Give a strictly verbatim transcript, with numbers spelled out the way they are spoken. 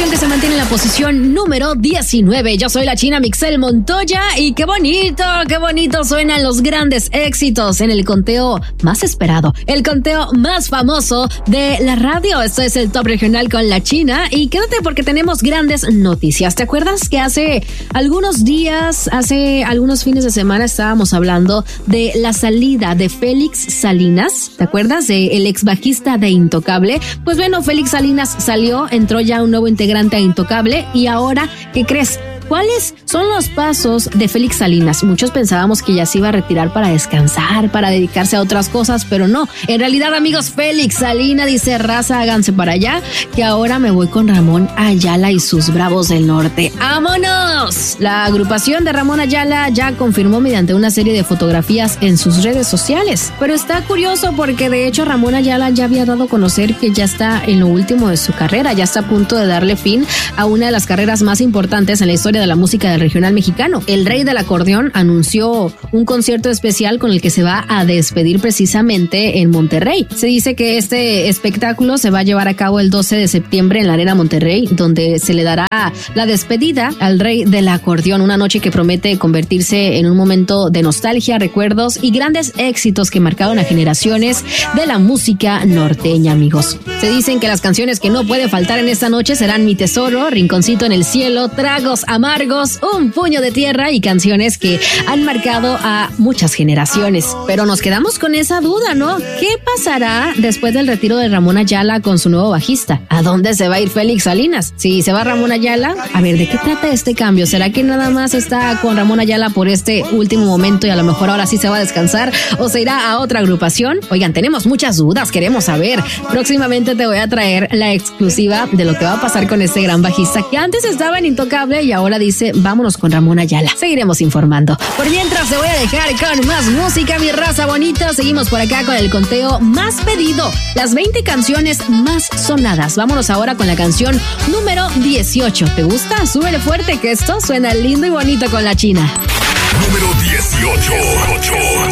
canción que se mantiene en la posición número diecinueve. Yo soy la China Mixel Montoya y qué bonito, qué bonito suenan los grandes éxitos en el conteo más esperado, el conteo más famoso de la radio. Esto es el Top Regional con la China y quédate porque tenemos grandes noticias. ¿Te acuerdas que hace algunos días, hace algunos fines de semana estábamos hablando de la salida de Félix Salinas? ¿Te acuerdas de el ex bajista de Intocable? Pues bueno, Félix Salinas salió, entró ya un nuevo integrante a Intocable y ahora, ¿qué crees? ¿Cuáles son los pasos de Félix Salinas? Muchos pensábamos que ya se iba a retirar para descansar, para dedicarse a otras cosas, pero no. En realidad, amigos, Félix Salinas dice, raza, háganse para allá, que ahora me voy con Ramón Ayala y sus Bravos del Norte. ¡Vámonos! La agrupación de Ramón Ayala ya confirmó mediante una serie de fotografías en sus redes sociales. Pero está curioso porque de hecho Ramón Ayala ya había dado a conocer que ya está en lo último de su carrera, ya está a punto de darle fin a una de las carreras más importantes en la historia de la música del regional mexicano. El rey del acordeón anunció un concierto especial con el que se va a despedir precisamente en Monterrey. Se dice que este espectáculo se va a llevar a cabo el doce de septiembre en la Arena Monterrey, donde se le dará la despedida al rey del acordeón, una noche que promete convertirse en un momento de nostalgia, recuerdos y grandes éxitos que marcaron a generaciones de la música norteña, amigos. Se dicen que las canciones que no pueden faltar en esta noche serán Mi Tesoro, Rinconcito en el Cielo, Tragos Amargos, Un Puño de Tierra y canciones que han marcado a muchas generaciones. Pero nos quedamos con esa duda, ¿no? ¿Qué pasará después del retiro de Ramón Ayala con su nuevo bajista? ¿A dónde se va a ir Félix Salinas? Si se va Ramón Ayala, a ver, ¿de qué trata este cambio? ¿Será que nada más está con Ramón Ayala por este último momento y a lo mejor ahora sí se va a descansar o se irá a otra agrupación? Oigan, tenemos muchas dudas, queremos saber. Próximamente te voy a traer la exclusiva de lo que va a pasar con este gran bajista que antes estaba en Intocable y ahora dice, vámonos con Ramón Ayala. Seguiremos informando. Por mientras te voy a dejar con más música, mi raza bonita. Seguimos por acá con el conteo más pedido, las veinte canciones más sonadas. Vámonos ahora con la canción número dieciocho. ¿Te gusta? Súbele fuerte que esto suena lindo y bonito con la China. Número dieciocho.